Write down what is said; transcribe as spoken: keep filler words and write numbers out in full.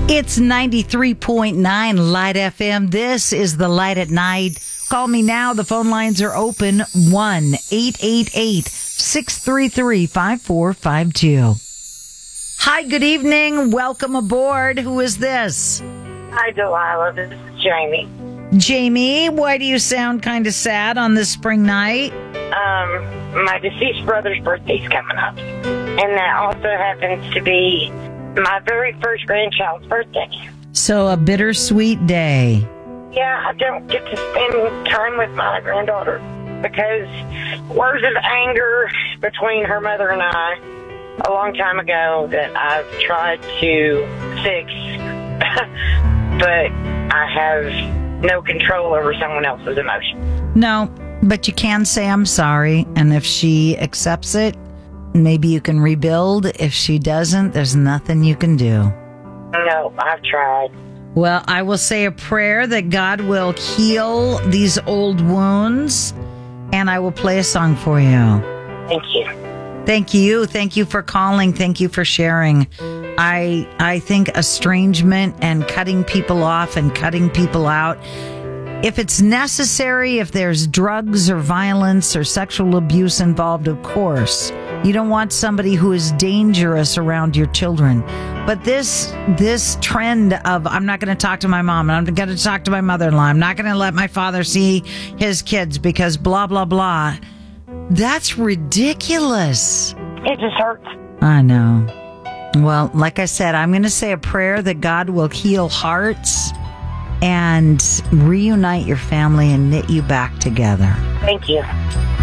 It's ninety-three point nine Light F M. This is the Light at Night. Call me now. The phone lines are open. one eight eight eight, six three three, five four five two. Hi, good evening. Welcome aboard. Who is this? Hi, Delilah. This is Jamie. Jamie, why do you sound kind of sad on this spring night? Um, my deceased brother's birthday's coming up. And that also happens to be my very first grandchild's birthday. So a bittersweet day. Yeah, I don't get to spend time with my granddaughter because words of anger between her mother and I a long time ago that I've tried to fix, but I have no control over someone else's emotions. No, but you can say I'm sorry, and if she accepts it, maybe you can rebuild. If she doesn't, there's nothing you can do. No, I've tried. Well, I will say a prayer that God will heal these old wounds, and I will play a song for you. Thank you. Thank you. Thank you for calling. Thank you for sharing. I I think estrangement and cutting people off and cutting people out, if it's necessary, if there's drugs or violence or sexual abuse involved, of course, you don't want somebody who is dangerous around your children. But this this trend of I'm not going to talk to my mom, I'm going to talk to my mother-in-law, I'm not going to let my father see his kids because blah, blah, blah, that's ridiculous. It just hurts. I know. Well, like I said, I'm going to say a prayer that God will heal hearts and reunite your family and knit you back together. Thank you.